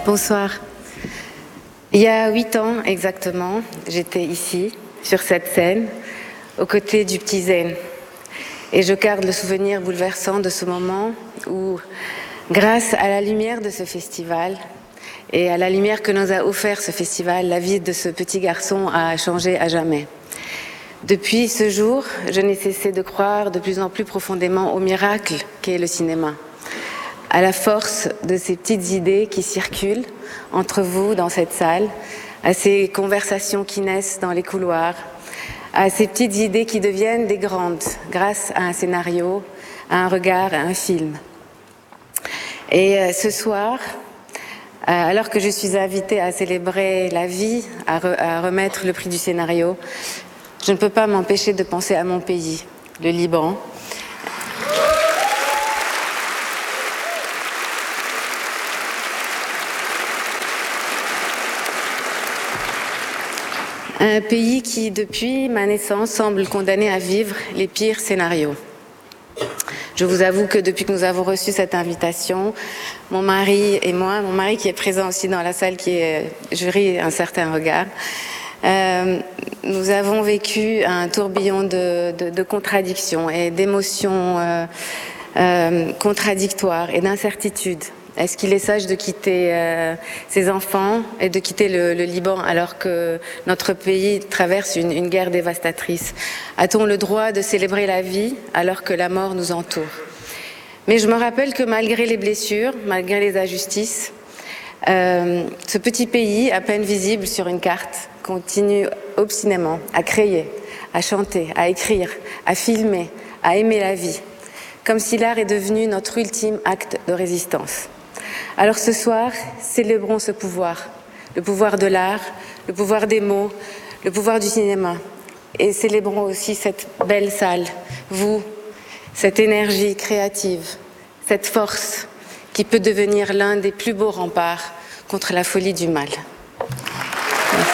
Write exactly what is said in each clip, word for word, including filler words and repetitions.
Bonsoir. Il y a huit ans exactement, j'étais ici, sur cette scène, aux côtés du petit Zen. Et je garde le souvenir bouleversant de ce moment où, grâce à la lumière de ce festival et à la lumière que nous a offert ce festival, la vie de ce petit garçon a changé à jamais. Depuis ce jour, je n'ai cessé de croire de plus en plus profondément au miracle qu'est le cinéma, à la force de ces petites idées qui circulent entre vous dans cette salle, à ces conversations qui naissent dans les couloirs, à ces petites idées qui deviennent des grandes grâce à un scénario, à un regard, à un film. Et euh, ce soir, euh, alors que je suis invitée à célébrer la vie, à, re- à remettre le prix du scénario, je ne peux pas m'empêcher de penser à mon pays, le Liban. Un pays qui, depuis ma naissance, semble condamné à vivre les pires scénarios. Je vous avoue que depuis que nous avons reçu cette invitation, mon mari et moi, mon mari qui est présent aussi dans la salle, qui est jury Un certain regard, euh, nous avons vécu un tourbillon de, de, de contradictions et d'émotions euh, euh, contradictoires et d'incertitudes. Est-ce qu'il est sage de quitter euh, ses enfants et de quitter le, le Liban alors que notre pays traverse une, une guerre dévastatrice? A-t-on le droit de célébrer la vie alors que la mort nous entoure? Mais je me rappelle que malgré les blessures, malgré les injustices, euh, ce petit pays, à peine visible sur une carte, continue obstinément à créer, à chanter, à écrire, à filmer, à aimer la vie, comme si l'art est devenu notre ultime acte de résistance. Alors ce soir, célébrons ce pouvoir, le pouvoir de l'art, le pouvoir des mots, le pouvoir du cinéma. Et célébrons aussi cette belle salle, vous, cette énergie créative, cette force qui peut devenir l'un des plus beaux remparts contre la folie du mal. Merci.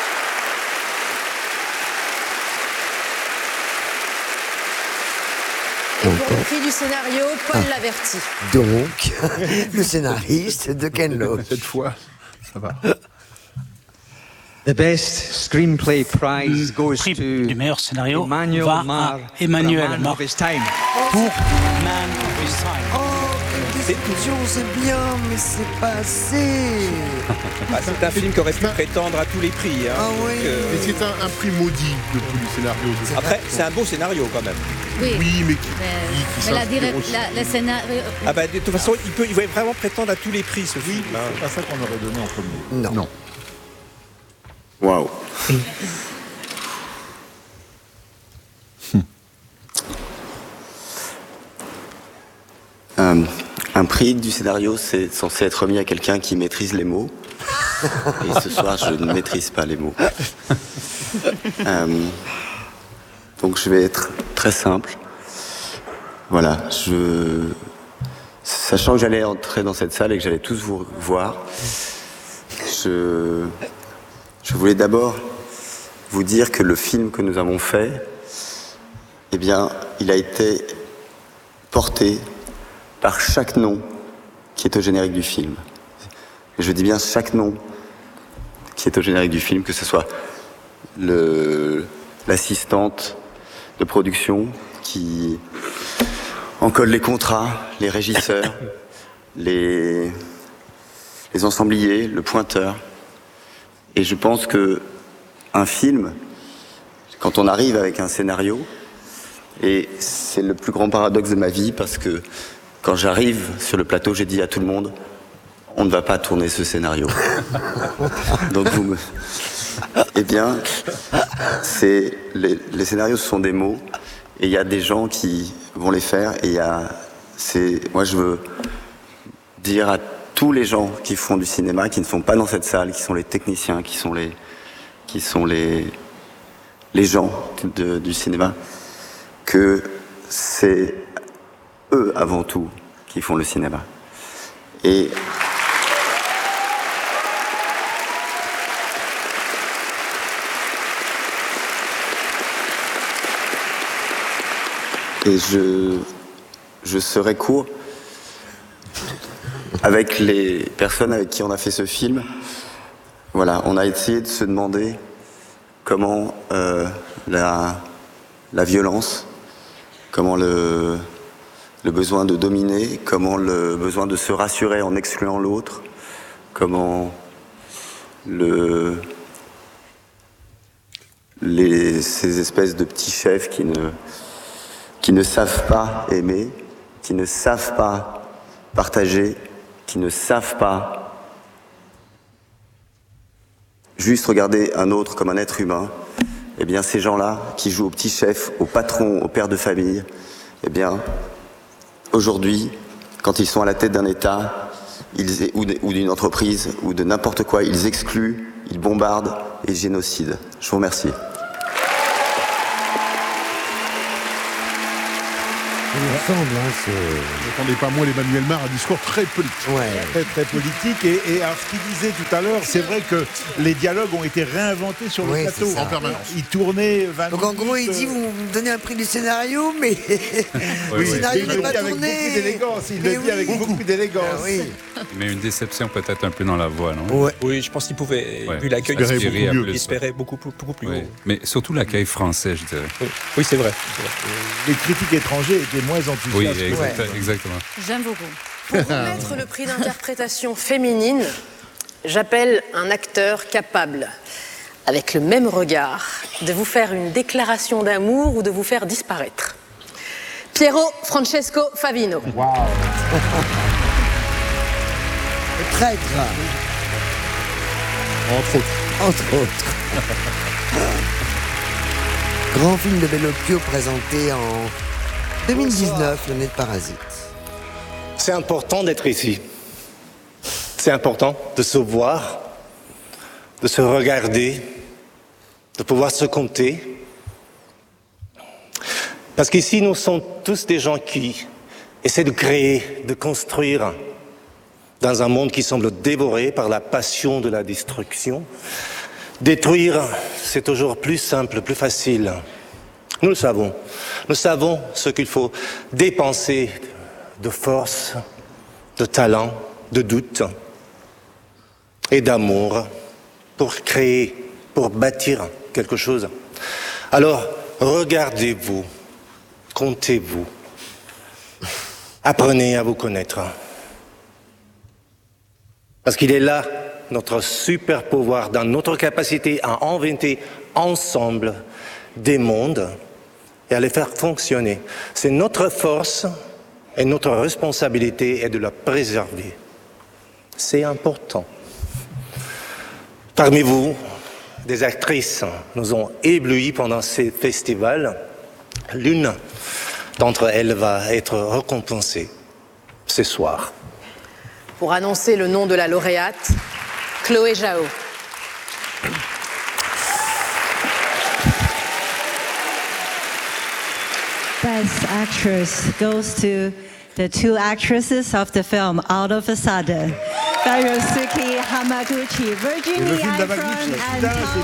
Et pour le prix du scénario, Paul ah. Laverty. Donc, le scénariste de Ken Loach. Cette fois, ça va. The best screenplay prize goes prix to du meilleur scénario Emmanuel va Mar à Emmanuel Man Mar of His Time. pour Man of His Time. Oh, déception, c'est bien, mais c'est pas assez. Ah, c'est un film qui aurait pu prétendre à tous les prix. Hein, ah oui. euh... Mais c'est un, un prix maudit, le prix du scénario. Après, c'est un beau scénario quand même. Oui, oui mais qui, mais, qui, qui mais la, direct, la, la scénario... Ah bah, de toute façon, il peut, il va vraiment prétendre à tous les prix, ce oui, film. Hein. C'est pas ça qu'on aurait donné en premier. Non. Non. Waouh. un, un prix du scénario, c'est censé être remis à quelqu'un qui maîtrise les mots. Et ce soir, je ne maîtrise pas les mots. euh, donc, je vais être très simple. Voilà, je... Sachant que j'allais entrer dans cette salle et que j'allais tous vous voir, je... Je voulais d'abord vous dire que le film que nous avons fait, eh bien, il a été porté par chaque nom qui est au générique du film. Et je dis bien chaque nom qui est au générique du film, que ce soit le, l'assistante de production qui encode les contrats, les régisseurs, les, les ensembliers, le pointeur. Et je pense que un film, quand on arrive avec un scénario, et c'est le plus grand paradoxe de ma vie, parce que quand j'arrive sur le plateau, j'ai dit à tout le monde, on ne va pas tourner ce scénario. Donc vous me... Eh bien, c'est les, les scénarios, ce sont des mots, et il y a des gens qui vont les faire, et il y a... C'est... Moi, je veux dire à tous les gens qui font du cinéma, qui ne sont pas dans cette salle, qui sont les techniciens, qui sont les, qui sont les, les gens de, du cinéma, que c'est eux avant tout qui font le cinéma. Et et je, je serai court. avec les personnes avec qui on a fait ce film, voilà, on a essayé de se demander comment euh, la, la violence, comment le, le besoin de dominer, comment le besoin de se rassurer en excluant l'autre, comment le, les, ces espèces de petits chefs qui ne, qui ne savent pas aimer, qui ne savent pas partager, qui ne savent pas juste regarder un autre comme un être humain, eh bien ces gens-là qui jouent au petit chef, au patron, au père de famille, eh bien aujourd'hui, quand ils sont à la tête d'un État ils, ou d'une entreprise ou de n'importe quoi, ils excluent, ils bombardent et génocident. Je vous remercie. Il me semble, hein, c'est... N'entendez pas moi l'Emmanuel Mar, un discours très politique. Ouais. Très, très politique. Et, et alors, ce qu'il disait tout à l'heure, c'est vrai que les dialogues ont été réinventés sur le Oui, plateau. c'est ça. En permanence. Ils tournaient vingt Donc en minutes, gros, il dit, euh, vous me donnez un prix du scénario, mais le oui, scénario il n'est le pas dit avec tourné. beaucoup d'élégance. Il Mais le dit oui. avec beaucoup d'élégance. Ah oui. Mais une déception peut-être un peu dans la voix, non? Ouais. Oui, je pense qu'il pouvait, Ouais. vu l'accueil, Espérer Aspirer beaucoup à mieux. plus. il espérait beaucoup, plus- beaucoup plus Oui. haut. Mais surtout l'accueil français, je dirais. Oui, oui c'est vrai. Les critiques étrangers étaient moins enthousiastes. Oui, que- exact- exactement. J'aime beaucoup. Pour remettre le prix d'interprétation féminine, j'appelle un acteur capable, avec le même regard, de vous faire une déclaration d'amour ou de vous faire disparaître. Piero Francesco Favino. Le traître, Entre autres. entre autres. Grand film de Bellocchio présenté en deux mille dix-neuf, l'année de Parasite. C'est important d'être ici. C'est important de se voir, de se regarder, de pouvoir se compter. Parce qu'ici, nous sommes tous des gens qui essaient de créer, de construire dans un monde qui semble dévoré par la passion de la destruction. Détruire, c'est toujours plus simple, plus facile. Nous le savons. Nous savons ce qu'il faut dépenser de force, de talent, de doute et d'amour pour créer, pour bâtir quelque chose. Alors, regardez-vous, comptez-vous, apprenez à vous connaître. Parce qu'il est là notre super pouvoir dans notre capacité à inventer ensemble des mondes et à les faire fonctionner. C'est notre force et notre responsabilité est de la préserver. C'est important. Parmi vous, des actrices nous ont éblouis pendant ces festivals. L'une d'entre elles va être récompensée ce soir. Pour annoncer le nom de la lauréate, Chloé Zhao. Best Actress goes to the two actresses of the film Out of a Sudden, Dayosuke Hamaguchi, Virginie Efron, and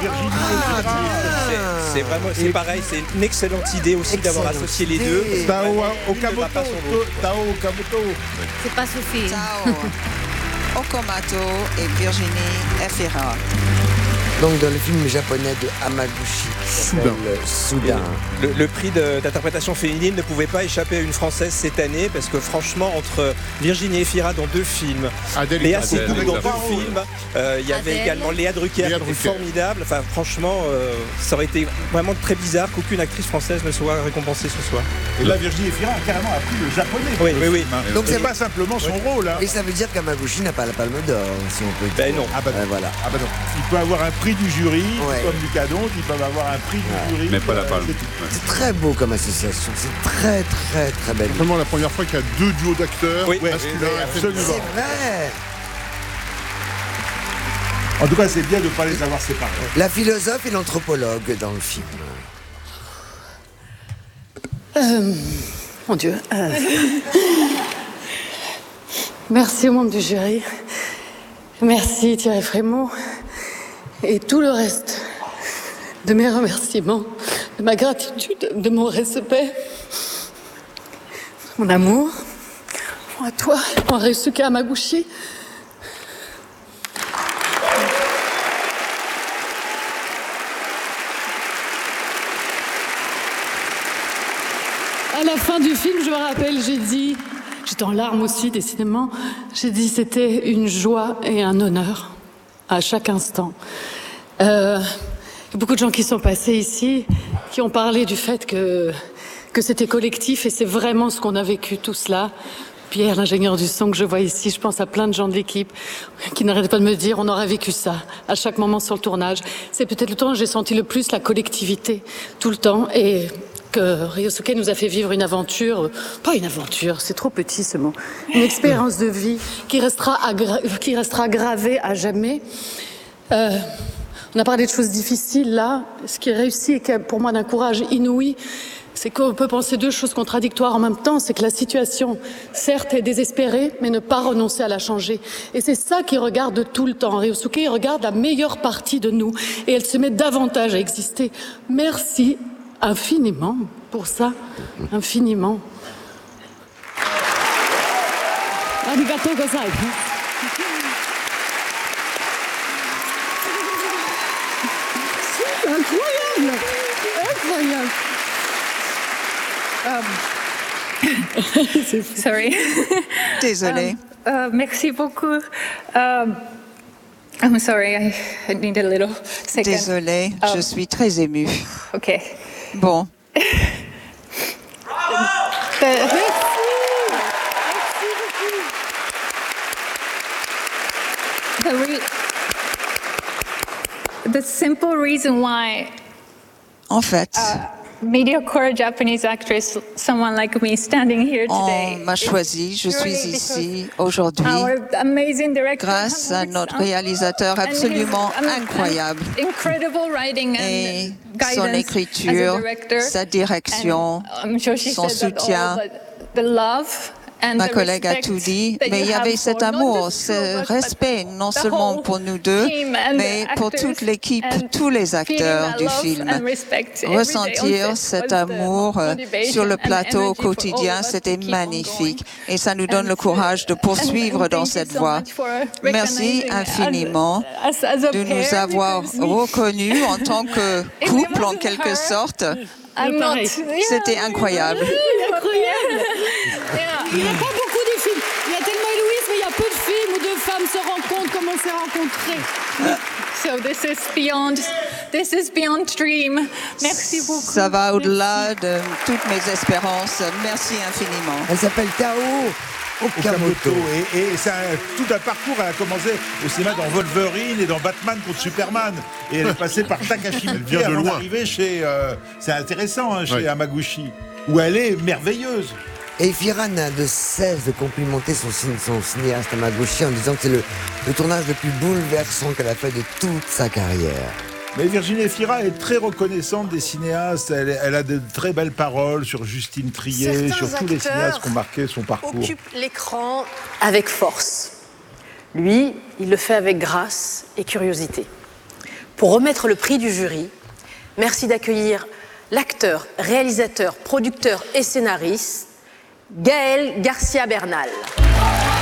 C'est- C'est vraiment, c'est pareil, c'est une excellente idée aussi d'avoir associé les deux. Tao L'une Okamoto. ne va pas sans l'autre. Tao Okamoto. C'est pas Sophie. Okamoto et Virginie Efron. Donc dans le film japonais de Hamaguchi, Soudain. Soudain. Le, le prix de- d'interprétation féminine ne pouvait pas échapper à une Française cette année parce que franchement, entre Virginie Efira dans deux films, Adèle Léa Adèle, Seydoux dans Adèle. deux films, euh, il y avait Adèle. également Léa Drucker Léa qui était Drucker. formidable. Enfin, franchement, euh, ça aurait été vraiment très bizarre qu'aucune actrice française ne soit récompensée ce soir. Et là, Virginie Efira a carrément appris le japonais. Oui, oui, oui. Donc Donc, c'est c'est- pas simplement son rôle. Hein. Et ça veut dire qu'Hamaguchi n'a pas la palme d'or, si on peut dire. Ben non. Ah bah non. Euh, voilà. Ah bah non. Il peut avoir un prix du jury, Ouais. comme Lucas Donte, ils peuvent avoir un prix du jury. Mais pas la euh, palme. c'est tout. C'est très beau comme association, c'est très très très belle. Vraiment la première fois qu'il y a deux duos d'acteurs Oui. masculins. Oui, absolument. C'est vrai. En tout cas, c'est bien de ne pas les avoir séparés. La philosophe et l'anthropologue dans le film. Euh, mon Dieu. euh. Merci au membre du jury. Merci Thierry Frémaux. Et tout le reste de mes remerciements, de ma gratitude, de mon respect, mon amour. À toi, Ryosuke Hamaguchi. À la fin du film, je me rappelle, j'ai dit, j'étais en larmes aussi, décidément, j'ai dit c'était une joie et un honneur à chaque instant. Euh, il y a beaucoup de gens qui sont passés ici, qui ont parlé du fait que, que c'était collectif, et c'est vraiment ce qu'on a vécu tout cela. Pierre, l'ingénieur du son que je vois ici, je pense à plein de gens de l'équipe qui n'arrêtaient pas de me dire on aurait vécu ça à chaque moment sur le tournage. C'est peut-être le temps où j'ai senti le plus la collectivité, tout le temps, et que Ryosuke nous a fait vivre une aventure, pas une aventure, c'est trop petit ce mot, une expérience de vie qui restera, agra- qui restera gravée à jamais. Euh, on a parlé de choses difficiles là, ce qui est réussi et qui est pour moi d'un courage inouï, c'est qu'on peut penser deux choses contradictoires en même temps, c'est que la situation, certes, est désespérée, mais ne pas renoncer à la changer. Et c'est ça qu'il regarde tout le temps. Ryosuke, il regarde la meilleure partie de nous, et elle se met davantage à exister. Merci infiniment pour ça, infiniment. Arigatou gozaimasu. C'est incroyable, incroyable. Um, sorry. Désolée. Um, uh, merci beaucoup. Um, I'm sorry, I, I need a little second. Désolée, Um, je suis très émue. Ok. Bon. The, re- the simple reason why En fait, uh, mediocre Japanese actress, someone like me, standing here today. on m'a choisi, je suis ici aujourd'hui Our amazing director, grâce à notre réalisateur absolument incroyable incredible writing and et guidance son as a écriture, director. sa direction, And I'm sure she son said that soutien. all, but the love and Ma the collègue a respect tout dit, that mais you il y avait have cet for not amour, just ce two of us, respect, but non the seulement whole pour nous deux, team and mais the pour actors, toute l'équipe, and tous les feeling acteurs that du love film. and respect every day on Ressentir set cet was the amour euh, motivation sur le and plateau au energy for all quotidien, of us c'était to keep on magnifique. going. Et ça nous donne And- le courage de poursuivre and dans thank you cette so voie. much for Merci recognizing infiniment us as a de nous pair, avoir because reconnus en tant que If it couple, en wasn't quelque her, sorte. I'm not- C'était Yeah. incroyable. Incroyable. Yeah. Il n'y a pas beaucoup de films. Il y a tellement Héloïse, mais il y a peu de films où deux femmes se rencontrent comme on s'est rencontrés. So this is beyond, this is beyond dream. Merci beaucoup. Ça va au-delà de toutes mes espérances. Merci infiniment. Elle s'appelle Tao Okamoto. Et, et ça, tout un parcours, elle a commencé au cinéma dans Wolverine et dans Batman contre Superman. Et elle est passée par Takashi Elle vient Miike de avant loin. d'arriver chez... euh, c'est intéressant, hein, chez Ouais. Hamaguchi, où elle est merveilleuse. Et Fira n'a de cesse de complimenter son, cin- son cinéaste Hamaguchi en disant que c'est le, le tournage le plus bouleversant qu'elle a fait de toute sa carrière. Mais Virginie Efira est très reconnaissante des cinéastes. Elle, elle a de très belles paroles sur Justine Triet, Certains sur tous les acteurs cinéastes qui ont marqué son parcours. Occupe l'écran avec force. Lui, il le fait avec grâce et curiosité. Pour remettre le prix du jury, merci d'accueillir l'acteur, réalisateur, producteur et scénariste Gaël Garcia Bernal.